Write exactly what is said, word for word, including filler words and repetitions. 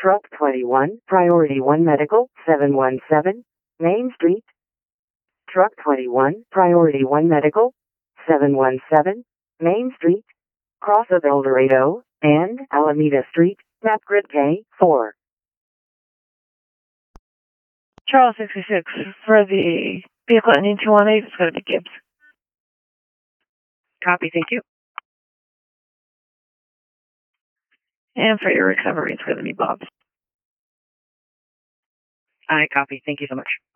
Truck twenty-one, Priority one Medical, seven one seven, Main Street. Truck twenty-one, Priority one Medical, seven one seven, Main Street, cross of El Dorado and Alameda Street, map grid K four. Charles sixty-six, for the vehicle ending two one eight, it's going to be Gibbs. Copy, thank you. And for your recovery, it's going to be Bob. I copy, thank you so much.